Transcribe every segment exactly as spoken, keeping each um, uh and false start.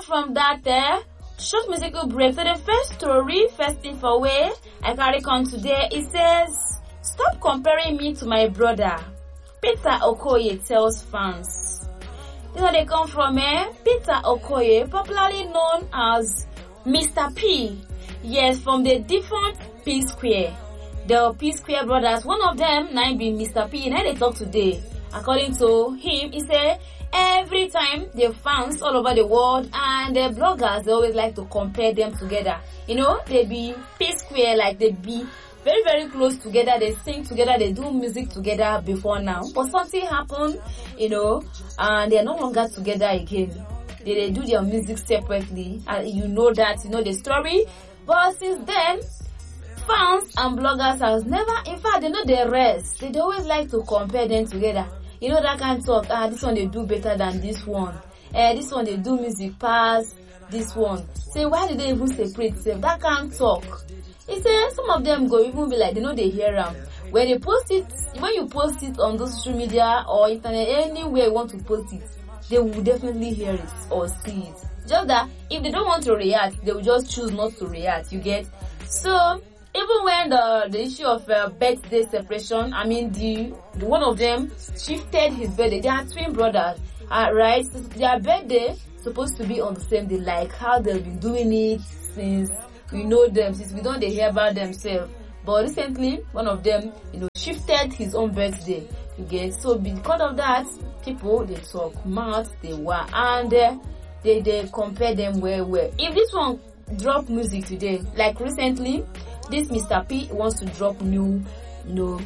from that eh, short musical break. So the first story, first thing for way I carry come today, it says, stop comparing me to my brother. Peter Okoye tells fans. This is where they come from, eh? Peter Okoye, popularly known as Mister P. Yes, from the different P Square. The P Square brothers, one of them, now be Mister P. Now they talk today. According to him, he said, every time the fans all over the world and the bloggers, they always like to compare them together. You know, they be P Square, like they be very, very close together. They sing together, they do music together before now. But something happened, you know, and they are no longer together again. They, they do their music separately. And you know that, you know the story. But since then, fans and bloggers has never, in fact, they know the rest. They always like to compare them together. You know that kind of talk, ah, this one they do better than this one. Eh, this one they do music past this one. Say, why did they even separate themselves? That kind of talk. He said some of them go even be like, they know they hear them. When they post it, when you post it on those social media or internet, anywhere you want to post it, they will definitely hear it or see it. Just that if they don't want to react, they will just choose not to react, you get? So, even when the, the issue of uh, birthday separation, I mean, the, the one of them shifted his birthday. They are twin brothers, uh, right? So their birthday supposed to be on the same day, like how they've been doing it since we know them, since we don't they hear about themselves. But recently, one of them, you know, shifted his own birthday. You get? So because of that, people they talk mad, they were, and uh, they they compare them well, well. If this one drop music today, like recently, this Mister P wants to drop new, you know,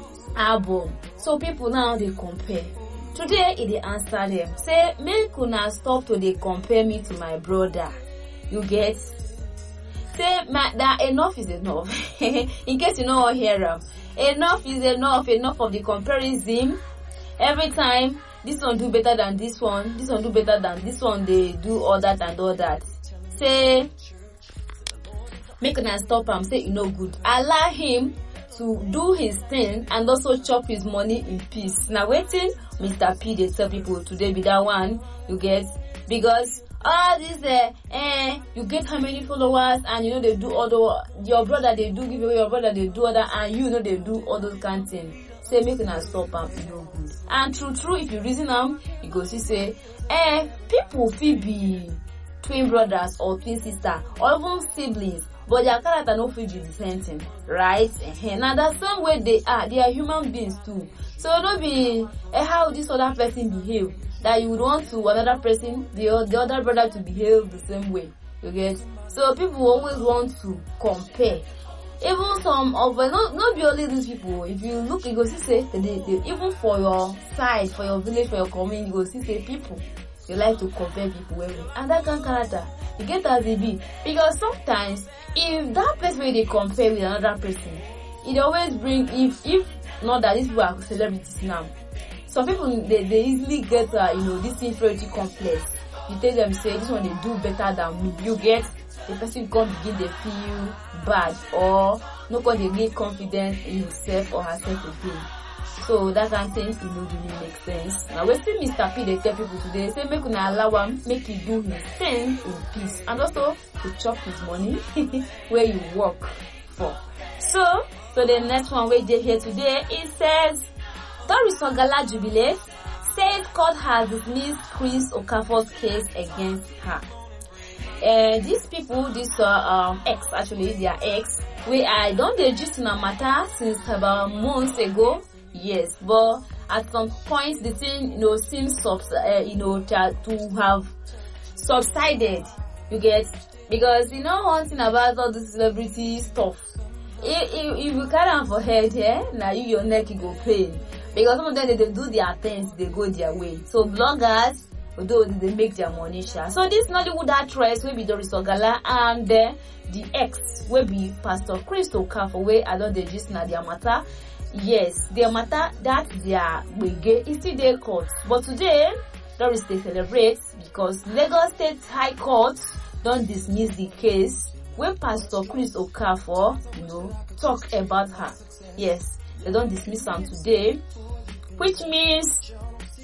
album. So people now they compare. Today, it they answer them. Say, make una stop to they compare me to my brother. You get? Say, my, that enough is enough. In case you know or hear them. Enough is enough. Enough of the comparison. Every time, this one do better than this one. This one do better than this one. They do all that and all that. Say, make una stop him, say you no good. Allow him to do his thing and also chop his money in peace. Now waiting, Mister P they tell people today be that one, you get, because all this uh, eh, you get how many followers and you know they do all the, your brother they do give away, your brother they do other, and you know they do all those kind of things. Say make una stop him, you no good. And true true, if you reason them, you go see say, eh, people feel be twin brothers or twin sister or even siblings, but their character no fit be the same thing, right? Uh-huh. Now the same way they are, they are human beings too. So don't be uh, how this other person behave that you would want to another person, the the other brother to behave the same way. You get? So people always want to compare. Even some of uh, not not be only these people. If you look, you go see say they, they, even for your side, for your village, for your community, you go see say people. You like to compare people well, and that kind of character you get as it be, because sometimes if that person where they compare with another person, it always bring, if if not that these people are celebrities now, some people they, they easily get uh, you know this inferiority complex. You tell them say this one they do better than me, you get, the person can't begin they feel bad or no one they get confidence in himself or herself again. So that kind of thing, it don't really make sense. Now we see Mister P they tell people today, say make una allow him, make you do his thing in peace, and also to chop his money where you work for. So, so the next one we did here today, it says, Doris Ogala Jubilee says court has dismissed Chris Okafor's case against her. Uh, these people, this uh, um ex actually, their ex, we I don't they just in a matter since about months ago. Yes, but at some point the thing, you know, seems subs, uh, you know, to, to have subsided. You get, because you know one thing about all this celebrity stuff. If, if, if you carry on for head here, yeah, now you your neck you go pain, because some of them they, they do their things, they go their way. So bloggers, although they make their money share. So this Nollywood actress will be Doris Ogala, and uh, the ex will be Pastor Chris Okafor, where I don't they just know their matter. Yes, their matter that their wege is still their court. But today, Doris they celebrate because Lagos State High Court don't dismiss the case when Pastor Chris Okafor, you know, talk about her. Yes, they don't dismiss her today, which means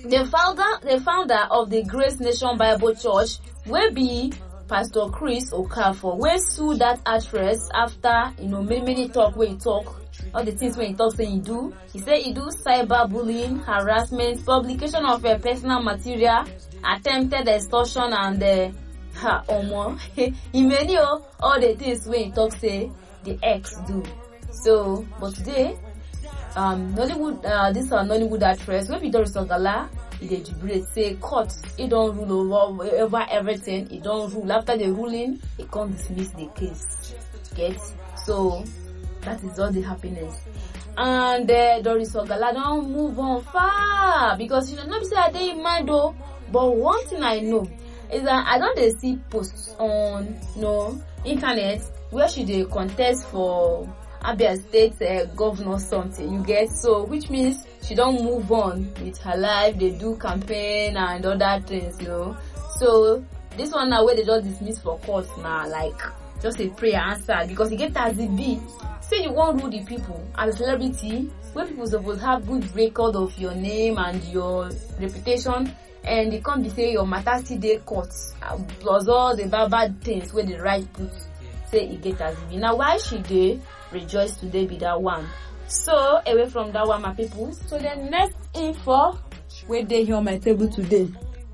the founder the founder of the Grace Nation Bible Church will be Pastor Chris Okafor, wey sue that actress after, you know, many many talk wey he talk, all the things when he talk say he do. He say he do cyberbullying, harassment, publication of uh, personal material, attempted extortion, and uh, ha omo he many oh, all the things when he talk say the ex do. So, but today, um, Nollywood, uh, this are Nollywood actress, wey be Doris Ogala, he dey jubilate say court, he don't rule over, over everything, he don't rule. After the ruling, he can't dismiss the case. Get? So, that is all the happiness. And uh, Doris Ogala don't move on far, because you know, not say I dey in mind though, but one thing I know is that I don't dey see posts on, you know, internet where she dey contest for Abia State uh, governor something, you get? So, which means she don't move on with her life, they do campaign and other things, you know. So, this one now where they just dismiss for court now, like, just a prayer answer, because you get as it be. Say you won't rule the people as a celebrity, where people supposed to have good record of your name and your reputation, and they can't be say your matter still dey court, uh, plus all the bad bad things where the right put, say it get as it be. Now, why she dey rejoice today be that one? So, away from that one, my people. So, the next info where they here on my table today.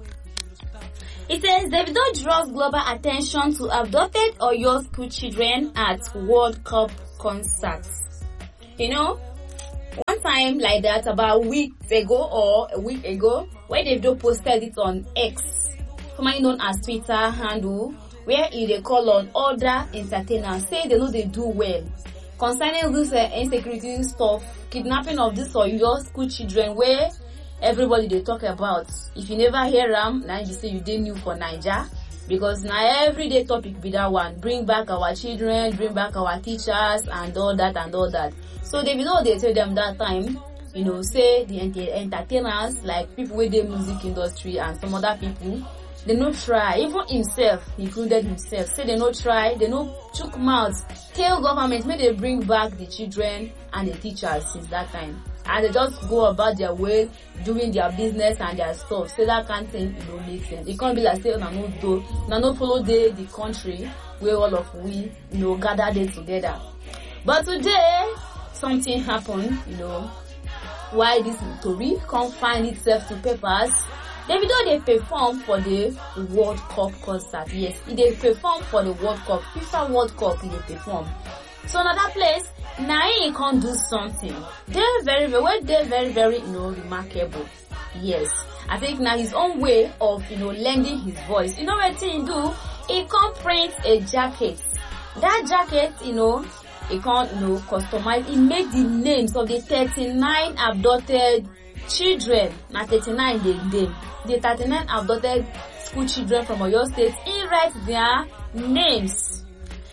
It says Davido draws global attention to abducted Oyo school children at World Cup concerts. You know, one time like that, about a week ago or a week ago, where Davido posted it on X, formerly known as Twitter handle, where he they call on other entertainers, say they know they do well concerning this uh, insecurity stuff, kidnapping of this or your school children, where everybody they talk about. If you never hear them, now you say you didn't new for Niger, because now everyday topic be that one. Bring back our children, bring back our teachers, and all that and all that. So they know they tell them that time, you know, say the entertainers, like people with the music industry and some other people, they no try, even himself, he included himself, say they no try, they no chook mouths, tell government, may they bring back the children and the teachers since that time. And they just go about their way, doing their business and their stuff. Say that kind of thing, it don't make sense. It can't be like, say, no, no, do, no, no, follow the, the country where all of we, you know, gather there together. But today, something happened, you know, why this story can't find itself to papers. Davido they perform for the World Cup concert. Yes, they perform for the World Cup, FIFA World Cup. They perform. So another place, now he can do something. They're very, very, they're very, very, you know, remarkable. Yes, I think now his own way of, you know, lending his voice. You know what he do? He can print a jacket. That jacket, you know, he can't, you know, customize. He made the names of the thirty-nine abducted children. Now thirty-nine they did. The thirty-nine abducted school children from Oyo State, he writes their names.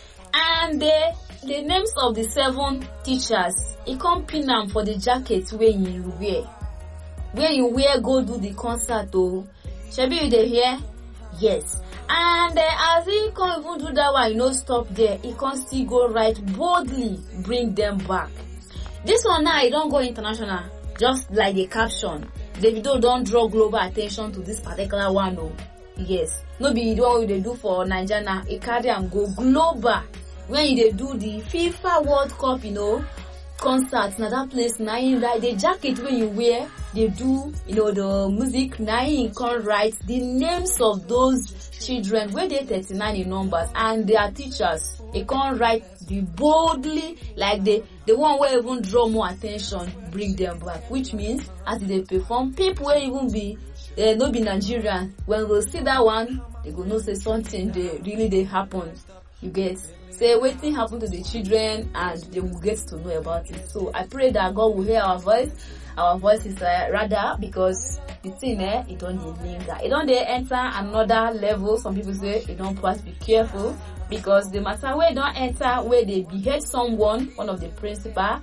And the, the names of the seven teachers, he come pin them for the jacket where you wear. Where you wear, go do the concert, oh. Shebi you dey hear? Yes. And uh, as he can't even do that one, you know, stop there. He can still go right boldly, bring them back. This one now, he don't go international. Just like the caption. Davido don't draw global attention to this particular one, no. Yes. No be the one they do for Nigeria now. It carry and go global. When they do the FIFA World Cup, you know, concerts, now that place, now in like the jacket when you wear, they do, you know, the music, now you can write the names of those children where they thirty-nine in numbers and their teachers. They can't write the boldly, like the the one where even draw more attention, bring them back, which means as they perform, people will even be uh, not be Nigerian. When they see that one, they go know say something they really they happen. You get say waiting happen to the children and they will get to know about it. So I pray that God will hear our voice. Our voice is uh, rather, because the thing eh, it don't linger. It don't they enter another level. Some people say it don't pass. Be careful, because the matter where don't enter where they behead someone, one of the principal,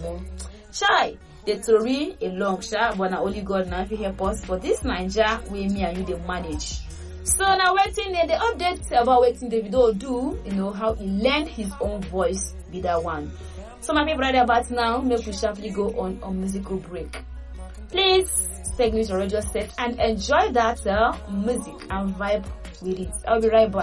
shy. The story a long shot, but now only God now if you help us for this Niger where me and you they manage. So now waiting the updates about waiting Davido do, you know, how he lend his own voice be that one. So my people right about now, make we sharply go on a musical break. Please stay with your radio set and enjoy that uh, music and vibe with it. I'll be right back.